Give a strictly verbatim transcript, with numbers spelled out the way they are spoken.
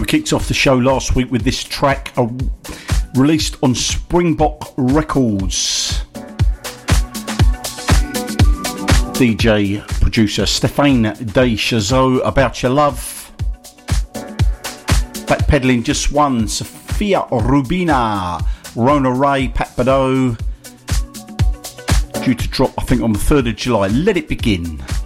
kicked off the show last week with this track uh, released on Springbok Records. D J producer Stefan De Chazot, About Your Love. Backpedaling just one, Sophia Rubina, Rona Ray, Pat Badeau. Due to drop, I think, on the third of July. Let it begin.